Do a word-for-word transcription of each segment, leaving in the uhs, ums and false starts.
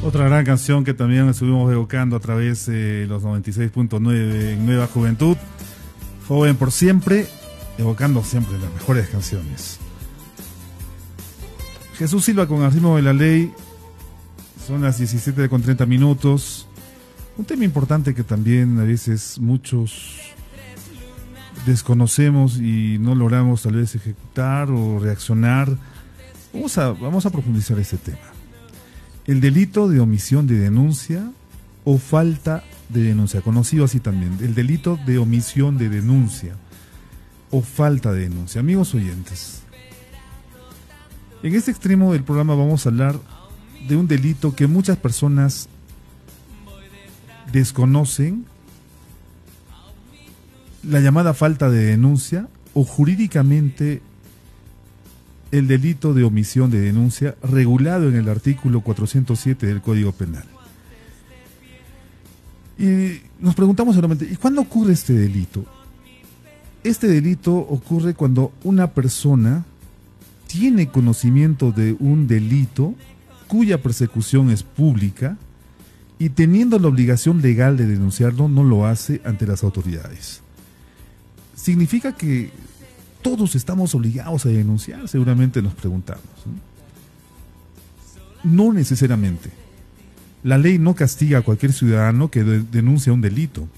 Otra gran canción que también estuvimos evocando a través de los noventa y seis punto nueve en Nueva Juventud. Joven por siempre, evocando siempre las mejores canciones. Jesús Silva con Al ritmo de la ley. Son las diecisiete con treinta minutos. Un tema importante que también a veces muchos desconocemos y no logramos tal vez ejecutar o reaccionar. Vamos a, vamos a profundizar este tema. El delito de omisión de denuncia o falta de denuncia, conocido así también, el delito de omisión de denuncia o falta de denuncia. Amigos oyentes, en este extremo del programa vamos a hablar de un delito que muchas personas desconocen, la llamada falta de denuncia, o jurídicamente el delito de omisión de denuncia, regulado en el artículo cuatrocientos siete del Código Penal. Y nos preguntamos solamente, ¿y cuándo ocurre este delito? Este delito ocurre cuando una persona tiene conocimiento de un delito cuya persecución es pública y, teniendo la obligación legal de denunciarlo, no lo hace ante las autoridades. Significa que todos estamos obligados a denunciar, seguramente nos preguntamos. No necesariamente. La ley no castiga a cualquier ciudadano que de- denuncia un delito.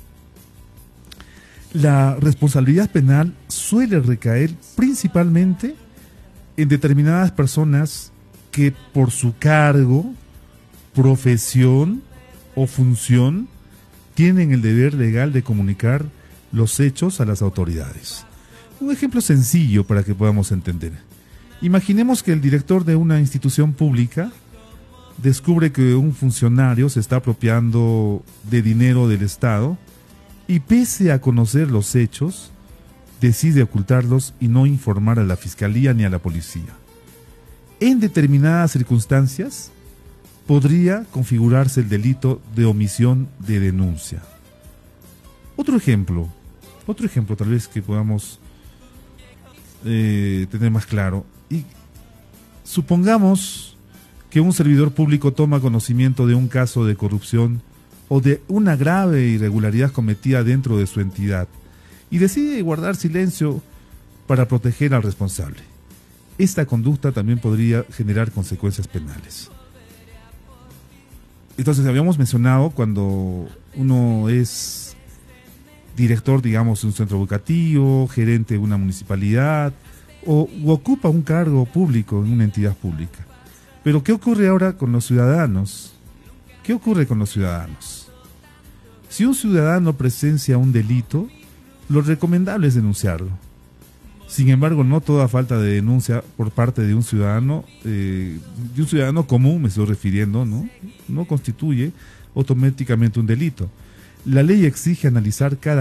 La responsabilidad penal suele recaer principalmente en determinadas personas que por su cargo, profesión o función tienen el deber legal de comunicar los hechos a las autoridades. Un ejemplo sencillo para que podamos entender. Imaginemos que el director de una institución pública descubre que un funcionario se está apropiando de dinero del Estado y, pese a conocer los hechos, decide ocultarlos y no informar a la fiscalía ni a la policía. En determinadas circunstancias podría configurarse el delito de omisión de denuncia. Otro ejemplo, otro ejemplo tal vez que podamos eh, tener más claro. Y supongamos que un servidor público toma conocimiento de un caso de corrupción o de una grave irregularidad cometida dentro de su entidad y decide guardar silencio para proteger al responsable. Esta conducta también podría generar consecuencias penales. Entonces, habíamos mencionado cuando uno es director, digamos, de un centro educativo, gerente de una municipalidad o u ocupa un cargo público en una entidad pública. Pero ¿qué ocurre ahora con los ciudadanos? ¿Qué ocurre con los ciudadanos? Si un ciudadano presencia un delito, lo recomendable es denunciarlo. Sin embargo, no toda falta de denuncia por parte de un ciudadano, eh, de un ciudadano común me estoy refiriendo, ¿no? No constituye automáticamente un delito. La ley exige analizar cada